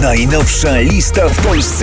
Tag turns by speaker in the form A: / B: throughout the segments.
A: Najnowsza lista w Polsce.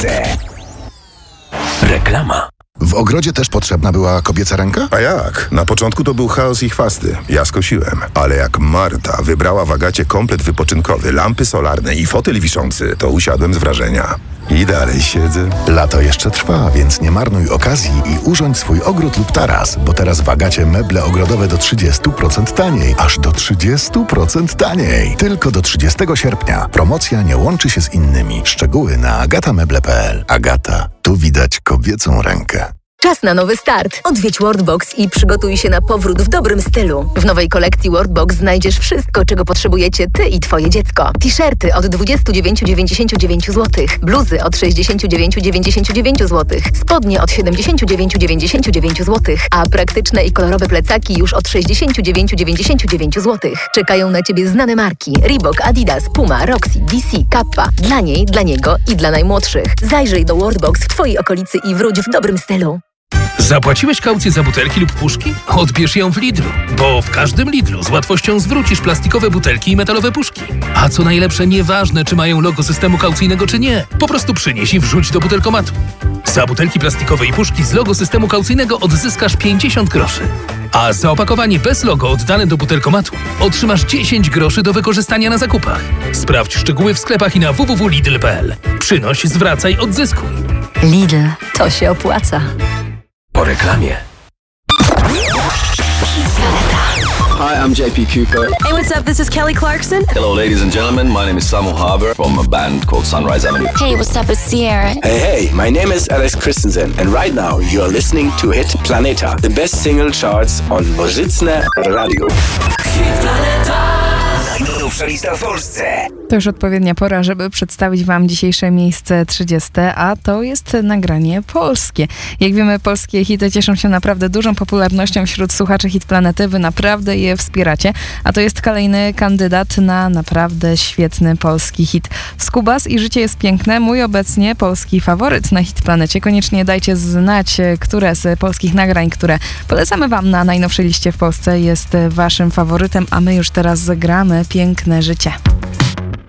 A: Reklama.
B: W ogrodzie też potrzebna była kobieca ręka?
C: A jak? Na początku to był chaos i chwasty. Ja skosiłem. Ale jak Marta wybrała w Agacie komplet wypoczynkowy, lampy solarne i fotel wiszący, to usiadłem z wrażenia. I dalej siedzę.
B: Lato jeszcze trwa, więc nie marnuj okazji i urządź swój ogród lub taras, bo teraz w Agacie meble ogrodowe do 30% taniej. Aż do 30% taniej. Tylko do 30 sierpnia. Promocja nie łączy się z innymi. Szczegóły na agatameble.pl. Agata. Tu widać kobiecą rękę.
D: Czas na nowy start. Odwiedź Worldbox i przygotuj się na powrót w dobrym stylu. W nowej kolekcji Worldbox znajdziesz wszystko, czego potrzebujecie ty i twoje dziecko. T-shirty od 29,99 zł, bluzy od 69,99 zł, spodnie od 79,99 zł, a praktyczne i kolorowe plecaki już od 69,99 zł. Czekają na ciebie znane marki: Reebok, Adidas, Puma, Roxy, DC, Kappa. Dla niej, dla niego i dla najmłodszych. Zajrzyj do Worldbox w twojej okolicy i wróć w dobrym stylu.
E: Zapłaciłeś kaucję za butelki lub puszki? Odbierz ją w Lidlu, bo w każdym Lidlu z łatwością zwrócisz plastikowe butelki i metalowe puszki. A co najlepsze, nieważne czy mają logo systemu kaucyjnego czy nie, po prostu przynieś i wrzuć do butelkomatu. Za butelki plastikowe i puszki z logo systemu kaucyjnego odzyskasz 50 groszy. A za opakowanie bez logo oddane do butelkomatu otrzymasz 10 groszy do wykorzystania na zakupach. Sprawdź szczegóły w sklepach i na www.lidl.pl. Przynoś, zwracaj, odzyskuj.
F: Lidl, to się opłaca.
A: Po reklamie.
G: Hi, I'm JP Cooper.
H: Hey, what's up? This is Kelly Clarkson.
G: Hello, ladies and gentlemen. My name is Samuel Harbour from a band called Sunrise Avenue.
F: Hey, what's up? It's Sierra.
I: Hey, my name is Alex Christensen, and right now you are listening to Hit Planeta, the best single charts on Nożycne Radio.
A: Najnowsza lista w Polsce.
J: To już odpowiednia pora, żeby przedstawić wam dzisiejsze miejsce 30, a to jest nagranie polskie. Jak wiemy, polskie hity cieszą się naprawdę dużą popularnością wśród słuchaczy Hit Planety. Wy naprawdę je wspieracie, a to jest kolejny kandydat na naprawdę świetny polski hit. Skubas i Życie jest piękne, mój obecnie polski faworyt na Hit Planecie. Koniecznie dajcie znać, które z polskich nagrań, które polecamy wam na najnowszej liście w Polsce, jest waszym faworytem, a my już teraz zagramy Piękne życie.